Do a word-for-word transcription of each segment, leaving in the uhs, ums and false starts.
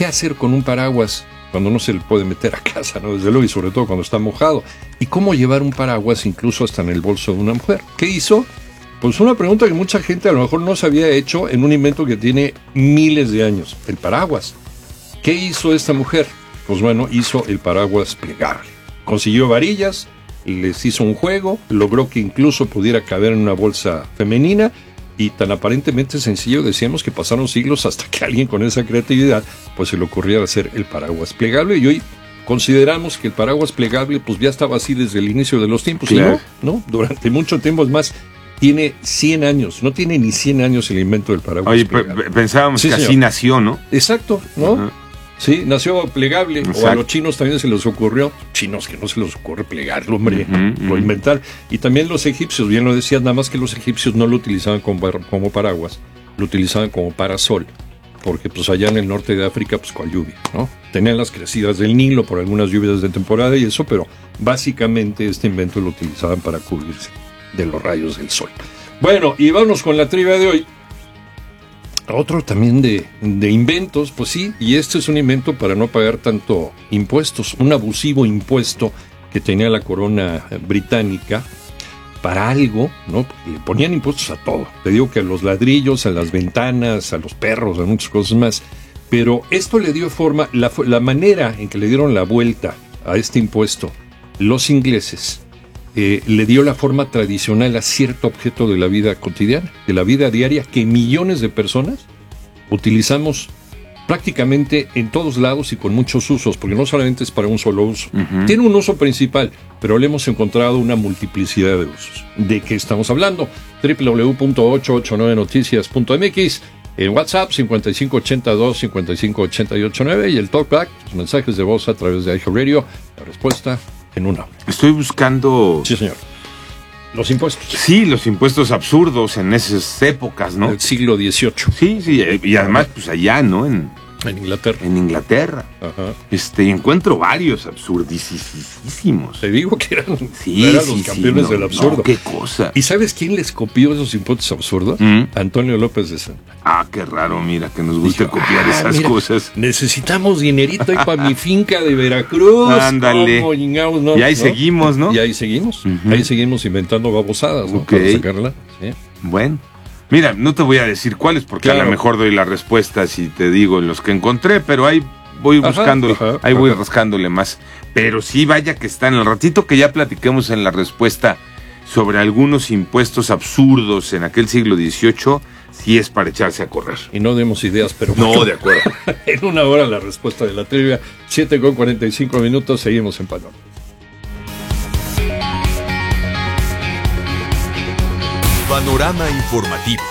¿qué hacer con un paraguas cuando no se le puede meter a casa, ¿no? Desde luego, y sobre todo cuando está mojado? ¿Y cómo llevar un paraguas incluso hasta en el bolso de una mujer? ¿Qué hizo? Pues una pregunta que mucha gente a lo mejor no se había hecho en un invento que tiene miles de años, el paraguas. ¿Qué hizo esta mujer? Pues bueno, hizo el paraguas plegable. Consiguió varillas, les hizo un juego, logró que incluso pudiera caber en una bolsa femenina, y tan aparentemente sencillo, decíamos, que pasaron siglos hasta que alguien con esa creatividad pues se le ocurriera hacer el paraguas plegable, y hoy consideramos que el paraguas plegable pues ya estaba así desde el inicio de los tiempos. Claro. Y no, no, durante mucho tiempo, es más, tiene cien años, no tiene ni cien años el invento del paraguas. Oye, plegable. P- pensábamos sí, que señor. Así nació, ¿no? Exacto, ¿no? Uh-huh. Sí, nació plegable. Exacto. O a los chinos también se les ocurrió, chinos que no se les ocurre plegarlo, hombre, uh-huh, lo uh-huh. inventar. Y también los egipcios, bien lo decías, nada más que los egipcios no lo utilizaban como, como paraguas, lo utilizaban como parasol, porque pues allá en el norte de África, pues con lluvia, ¿no? Tenían las crecidas del Nilo por algunas lluvias de temporada y eso, pero básicamente este invento lo utilizaban para cubrirse de los rayos del sol. Bueno, y vámonos con la trivia de hoy. Otro también de, de inventos, pues sí, y este es un invento para no pagar tanto impuestos, un abusivo impuesto que tenía la corona británica para algo, ¿no? Le ponían impuestos a todo. Te digo que a los ladrillos, a las ventanas, a los perros, a muchas cosas más. Pero esto le dio forma, la, la manera en que le dieron la vuelta a este impuesto los ingleses, eh, le dio la forma tradicional a cierto objeto de la vida cotidiana, de la vida diaria, que millones de personas utilizamos prácticamente en todos lados y con muchos usos, porque no solamente es para un solo uso. Uh-huh. Tiene un uso principal, pero le hemos encontrado una multiplicidad de usos. ¿De qué estamos hablando? doble u doble u doble u punto ocho ocho nueve noticias punto m x, en WhatsApp cincuenta y cinco ochenta y dos cincuenta y cinco ochenta y ocho nueve, y el talkback, los mensajes de voz a través de iHeartRadio. La respuesta en una hora. Estoy buscando... Sí, señor. Los impuestos. Sí, los impuestos absurdos en esas épocas, ¿no? Del siglo dieciocho. Sí, sí, y además, pues allá, ¿no? En, en Inglaterra. En Inglaterra. Ajá. Este, encuentro varios absurdísimos. Te digo que eran, sí, eran sí, los campeones sí, no, del absurdo. No, qué cosa. ¿Y sabes quién les copió esos impuestos absurdos? ¿Mm? Antonio López de Santa. Ah, qué raro, mira, que nos gusta Dijo, copiar ah, esas mira, cosas. Necesitamos dinerito ahí para mi finca de Veracruz. Ándale. No, y ahí ¿no? seguimos, ¿no? Y ahí seguimos. Uh-huh. Ahí seguimos inventando babosadas, ¿no? Okay. Para sacarla. Sí. Bueno. Mira, no te voy a decir cuáles, porque claro, a lo mejor doy la respuesta si te digo los que encontré, pero ahí voy buscando, ajá, ajá, ahí voy ajá. rascándole más. Pero sí, vaya que está en el ratito que ya platiquemos en la respuesta sobre algunos impuestos absurdos en aquel siglo dieciocho, sí es para echarse a correr. Y no demos ideas, pero... No, bueno, de acuerdo. En una hora la respuesta de la trivia, siete con cuarenta y cinco minutos, seguimos en Panorama. Panorama informativo.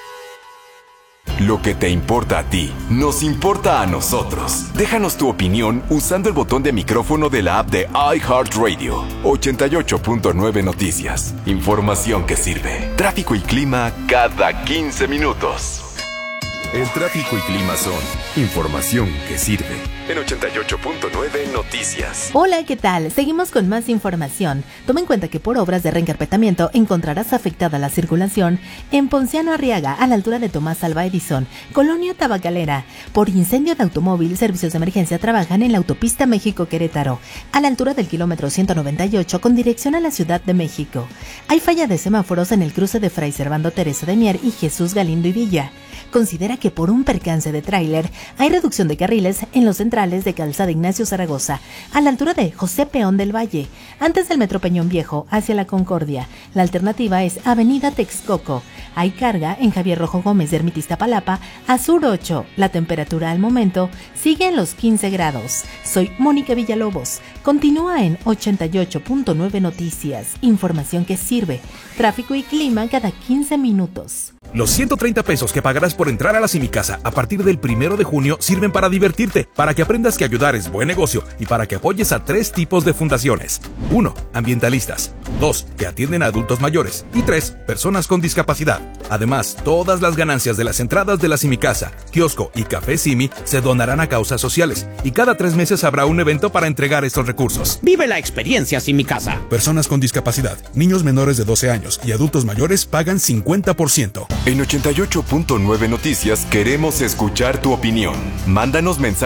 Lo que te importa a ti, nos importa a nosotros. Déjanos tu opinión usando el botón de micrófono de la app de iHeartRadio. ochenta y ocho punto nueve Noticias. Información que sirve. Tráfico y clima cada quince minutos. El tráfico y clima son información que sirve. En ochenta y ocho punto nueve Noticias. Hola, ¿qué tal? Seguimos con más información. Toma en cuenta que por obras de reencarpetamiento encontrarás afectada la circulación en Ponciano Arriaga, a la altura de Tomás Alva Edison, Colonia Tabacalera. Por incendio de automóvil, servicios de emergencia trabajan en la autopista México-Querétaro, a la altura del kilómetro ciento noventa y ocho con dirección a la Ciudad de México. Hay falla de semáforos en el cruce de Fray Servando Teresa de Mier y Jesús Galindo y Villa. Considera que por un percance de tráiler hay reducción de carriles en los centrales de Calzada Ignacio Zaragoza, a la altura de José Peón del Valle, antes del Metro Peñón Viejo, hacia la Concordia. La alternativa es Avenida Texcoco. Hay carga en Javier Rojo Gómez de Ermita Iztapalapa, a Sur ocho. La temperatura al momento sigue en los quince grados. Soy Mónica Villalobos. Continúa en ochenta y ocho punto nueve Noticias. Información que sirve. Tráfico y clima cada quince minutos. Los ciento treinta pesos que pagarás por entrar a la Simicasa a partir del primero de junio sirven para divertirte, para que aprendas que ayudar es buen negocio y para que apoyes a tres tipos de fundaciones. uno. Ambientalistas. dos. Que atienden a adultos mayores. Y tres. Personas con discapacidad. Además, todas las ganancias de las entradas de la Simicasa, kiosco y café Simi se donarán a causas sociales y cada tres meses habrá un evento para entregar estos recursos. Vive la experiencia Simicasa. Personas con discapacidad, niños menores de doce años y adultos mayores pagan cincuenta por ciento. En ochenta y ocho punto nueve Noticias queremos escuchar tu opinión. Mándanos mensajes